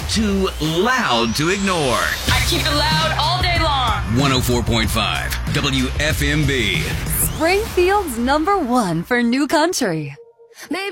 too loud to ignore. I keep it loud all day long. 104.5 WFMB. Springfield's #1 for new country. Maybe